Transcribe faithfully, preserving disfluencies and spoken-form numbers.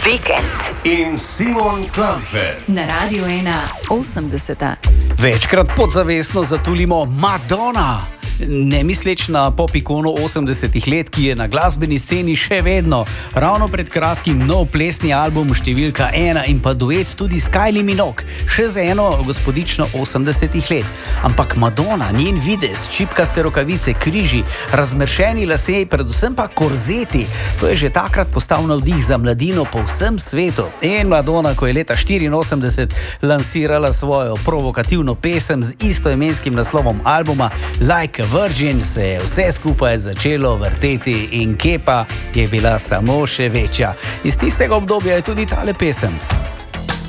Vikend in Simon Klamfer na Radiu ena osemdeseta. Večkrat podzavestno zatulimo Madonna. Ne misleč na pop ikono osemdesetih let, ki je na glasbeni sceni še vedno. Ravno pred kratkim nov plesni album številka ena in pa duet tudi s Kylie Minogue, še za eno gospodično osemdesetih let. Ampak Madonna, njen videz, čipkaste rokavice, križi, razmršeni lasje, predvsem pa korzeti, to je že takrat postal navdih za mladino po vsem svetu. In Madonna, ko je leta štiriinosemdeset lansirala svojo provokativno pesem z istoimenskim naslovom albuma Like a Virgin, se je vse skupaj začelo vrteti in kepa je bila samo še večja. Iz tistega obdobja je tudi tale pesem.